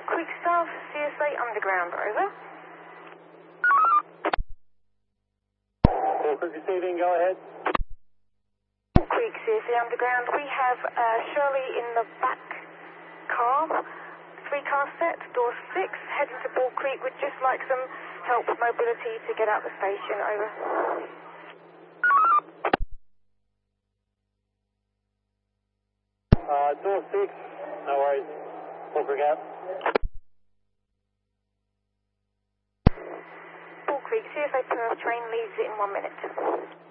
Creek South, CSA Underground, over. Bull Creek receiving, go ahead. Bull Creek, CSA Underground. We have Shirley in the back car, 3-car set, door 6, heading to Bull Creek. We'd just like some help with mobility to get out the station, over. Door 6, no worries. Bull Creek out. Bull Creek, CSA Perth train leaves in 1 minute.